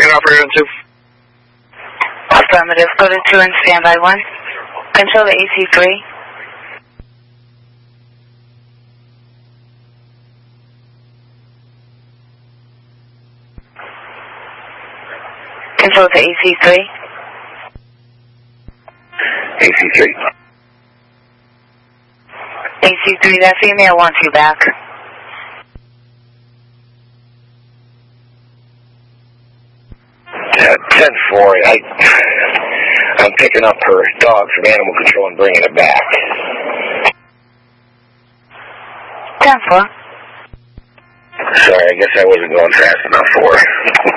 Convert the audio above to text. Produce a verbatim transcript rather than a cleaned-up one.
operator on two. Affirmative. Go to two and standby one. Control to A C three. Control to A C three. A C three. A C three, that female wants you back. Uh, ten four, I, I'm picking up her dog from animal control and bringing it back. ten four. Sorry, I guess I wasn't going fast enough for her.